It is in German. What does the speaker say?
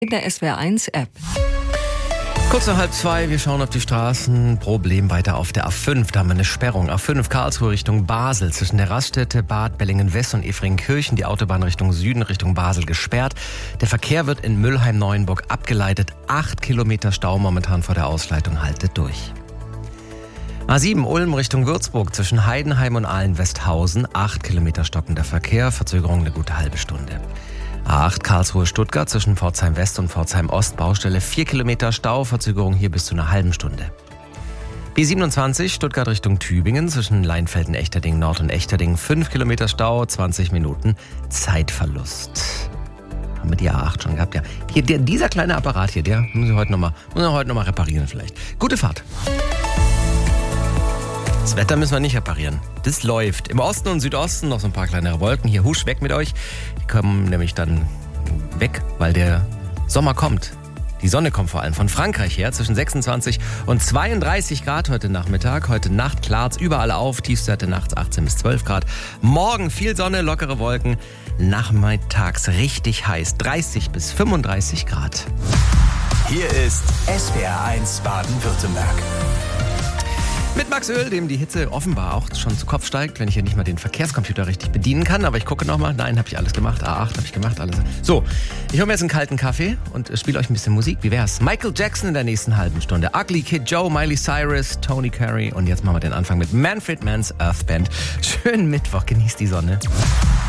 in der SWR1-App. Kurz nach 1:30, wir schauen auf die Straßen. Problem weiter auf der A5, da haben wir eine Sperrung. A5 Karlsruhe Richtung Basel, zwischen der Raststätte Bad Bellingen-West und Efringkirchen, die Autobahn Richtung Süden, Richtung Basel gesperrt. Der Verkehr wird in Mülheim-Neuenburg abgeleitet. 8 Kilometer Stau momentan vor der Ausleitung, haltet durch. A7 Ulm Richtung Würzburg, zwischen Heidenheim und Ahlen-Westhausen, 8 Kilometer stockender Verkehr, Verzögerung eine gute halbe Stunde. A8 Karlsruhe-Stuttgart zwischen Pforzheim West und Pforzheim Ost, Baustelle 4 Kilometer Stau, Verzögerung hier bis zu einer halben Stunde. B27 Stuttgart Richtung Tübingen zwischen Leinfelden-Echterding Nord und Echterding 5 Kilometer Stau, 20 Minuten Zeitverlust. Haben wir die A8 schon gehabt? Ja. Hier, dieser kleine Apparat hier, der muss ich heute noch mal reparieren vielleicht. Gute Fahrt. Das Wetter müssen wir nicht reparieren. Das läuft. Im Osten und Südosten noch so ein paar kleinere Wolken. Hier, husch, weg mit euch. Die kommen nämlich dann weg, weil der Sommer kommt. Die Sonne kommt vor allem von Frankreich her. Zwischen 26 und 32 Grad heute Nachmittag. Heute Nacht klart's überall auf. Tiefstwerte nachts 18 bis 12 Grad. Morgen viel Sonne, lockere Wolken. Nachmittags richtig heiß. 30 bis 35 Grad. Hier ist SWR1 Baden-Württemberg. Mit Max Öl, dem die Hitze offenbar auch schon zu Kopf steigt, wenn ich hier nicht mal den Verkehrscomputer richtig bedienen kann. Aber ich gucke nochmal. Nein, habe ich alles gemacht. A8 habe ich gemacht. Alles. So, ich hole mir jetzt einen kalten Kaffee und spiele euch ein bisschen Musik. Wie wär's? Michael Jackson in der nächsten halben Stunde. Ugly Kid Joe, Miley Cyrus, Tony Carey. Und jetzt machen wir den Anfang mit Manfred Mann's Earth Band. Schönen Mittwoch, genießt die Sonne.